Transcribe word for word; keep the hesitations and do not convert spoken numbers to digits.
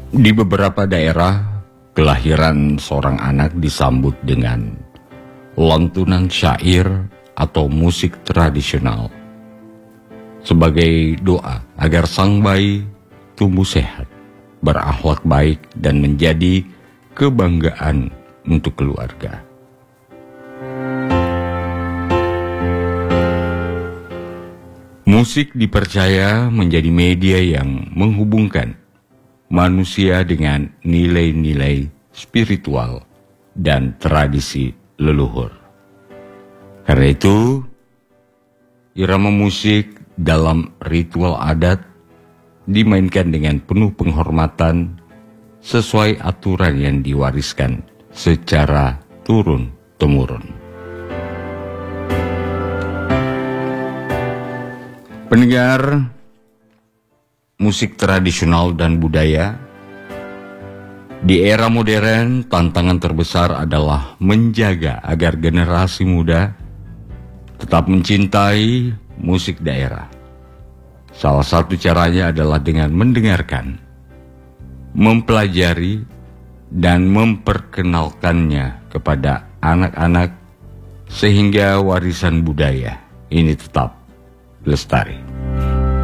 Di beberapa daerah, kelahiran seorang anak disambut dengan lantunan syair atau musik tradisional sebagai doa agar sang bayi tumbuh sehat, berakhlak baik, dan menjadi kebanggaan untuk keluarga. Musik dipercaya menjadi media yang menghubungkan manusia dengan nilai-nilai spiritual dan tradisi leluhur. Karena itu, irama musik dalam ritual adat dimainkan dengan penuh penghormatan sesuai aturan yang diwariskan secara turun-temurun. Pendengar musik tradisional dan budaya, di era modern tantangan terbesar adalah menjaga agar generasi muda tetap mencintai musik daerah. Salah satu caranya adalah dengan mendengarkan, mempelajari, dan memperkenalkannya kepada anak-anak sehingga warisan budaya ini tetap lestari.